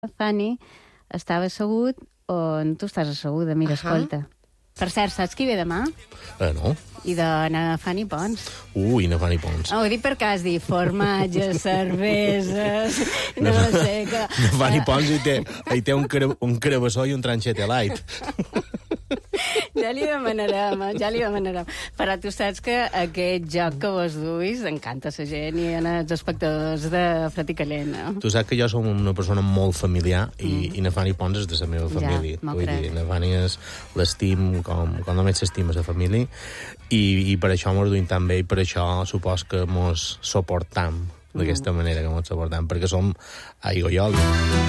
Fanny estava assegut on tu estàs asseguda, mira, escolta. Per cert, saps qui ve demà? No. I de na Fanny Pons. Na Fanny Pons. Ho dic perquè has dit formatges, cerveses, no sé què. Na Fanny Pons hi té un carabassó i un tranxete light. Ja li demanarem. Però tu saps que aquest joc que vos duis encanta a la gent i als espectadors de Fred i Calent, no? Tu saps que jo som una persona molt familiar i na Fanny Pons és de la meva família. Ja, vull dir, na Fanny l'estim com només s'estima la família i per això mos duim tan bé i per això supos que mos suportam d'aquesta manera que mos suportam, perquè som aigua i oli.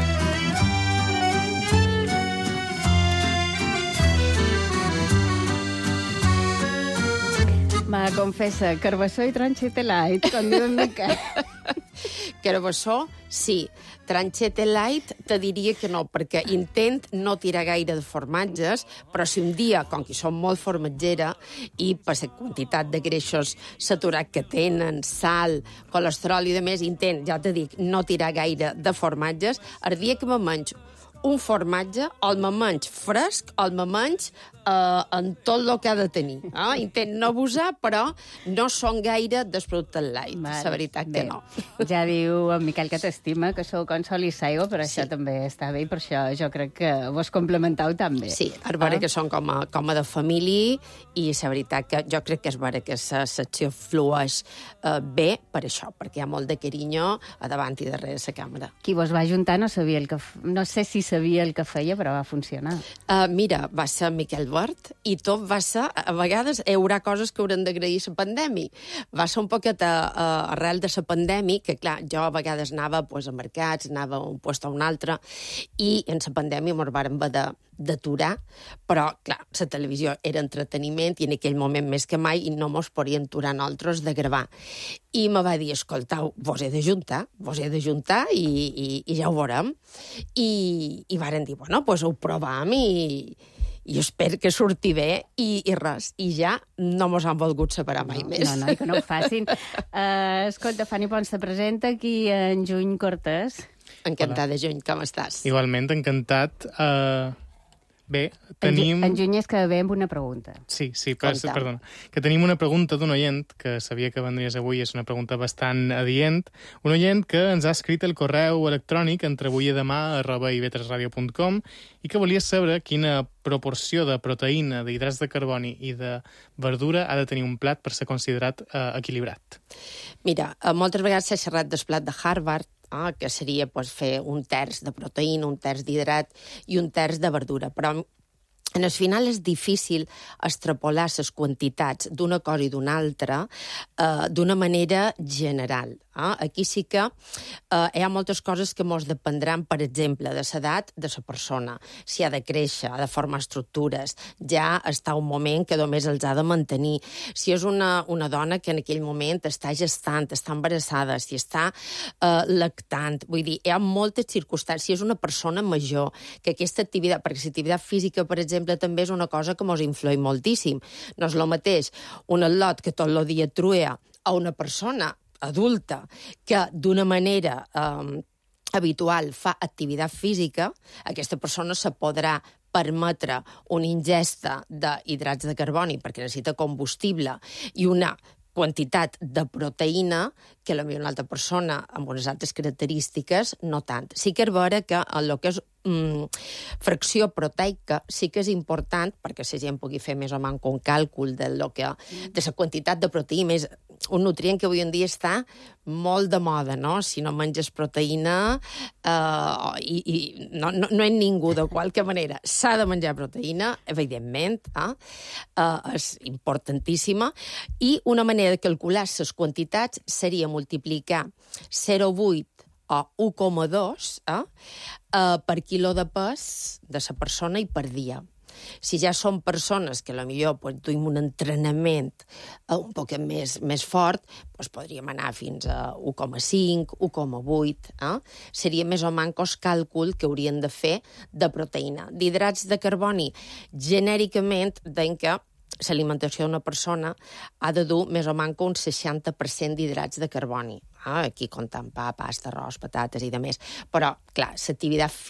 Va, confessa, carbassó i tranxete light, com diu en Miquel. Carbassó, sí. Tranxete light te diria que no, perquè intent no tirar gaire de formatges, però si un dia, com que som molt formatgera, i per la quantitat de greixos saturats que tenen, sal, colesterol i demés, intent, ja te dic, no tirar gaire de formatges, el dia que me menjo un formatge, el me menys fresc, el me menys en tot el que ha de tenir. Intent no abusar, però no són gaire dels productes light. La veritat que no. Ja diu en Miquel que t'estima, que sou com sol i saigo, però això també està bé, i per això jo crec que vos complementau també. Sí, és vera que són com a de família, i la veritat que jo crec que és vera que la secció flueix bé per això, perquè hi ha molt de carinyo a davant i darrere la càmera. Qui vos va ajuntar no sabia no sé si sabia el que feia, però va funcionar. Mira, va ser Miquel Wert, i tot va ser... A vegades hi haurà coses que haurem d'agrair la pandèmia. Va ser un poquet arrel de la pandèmia, que clar, jo a vegades anava a mercats, anava a un lloc a un altre, i en la pandèmia ens vàrem haver d'aturar, però, clar, la televisió era entreteniment i en aquell moment més que mai i no mos podien aturar nosaltres de gravar. I me va dir, escoltau, vos he d'ajuntar i ja ho veurem. I varen dir, bueno, doncs ho provam i espero que surti bé i res. I ja no mos han volgut separar mai més. No, i que no ho facin. Escolta, Fanny Pons te presenta aquí en Juny Cortés. Encantada, Juny, com estàs? Igualment, encantat. Bé, tenim... En Juny és que ve amb una pregunta. Sí, perdona. Que tenim una pregunta d'un oient, que sabia que vendries avui, és una pregunta bastant adient. Un oient que ens ha escrit el correu electrònic entre avui i demà @ivetresradio.com i que volia saber quina proporció de proteïna, d'hidrats de carboni i de verdura ha de tenir un plat per ser considerat equilibrat. Mira, moltes vegades s'ha xerrat del plat de Harvard, que seria fer un terç de proteïna, un terç d'hidrat i un terç de verdura. Però en el final és difícil extrapolar les quantitats d'una cosa i d'una altra d'una manera general. Aquí sí que hi ha moltes coses que mos dependran, per exemple, de l'edat de la persona, si ha de créixer, ha de formar estructures, ja està un moment que només els ha de mantenir. Si és una dona que en aquell moment està gestant, està embarassada, si està lactant, vull dir, hi ha moltes circumstàncies. Si és una persona major, que aquesta activitat, perquè l'activitat física, per exemple, també és una cosa que mos influeix moltíssim. No és el mateix un atlot que tot el dia truea a una persona adulta que d'una manera habitual fa activitat física, aquesta persona se podrà permetre una ingesta d'hidrats de carboni perquè necessita combustible i una quantitat de proteïna que potser una altra persona amb unes altres característiques no tant. Sí que és vera que el que és fracció proteica sí que és important perquè la gent pugui fer més o menys un càlcul de la quantitat de proteïna. És un nutrient que avui en dia està molt de moda, no? Si no menges proteïna i no és ningú, de qualque manera. S'ha de menjar proteïna, evidentment, és importantíssima, i una manera de calcular les quantitats seria multiplicar 0,8 o 1,2 per quilo de pes de la persona i per dia. Si ja són persones que potser duim un entrenament un poc més fort, podríem anar fins a 1,5, 1,8. Seria més o menys el càlcul que haurien de fer de proteïna. D'hidrats de carboni, genèricament, deien que l'alimentació d'una persona ha de dur més o menys un 60% d'hidrats de carboni. Aquí comptant pa, pasta, arròs, patates i demés. Però, clar, l'activitat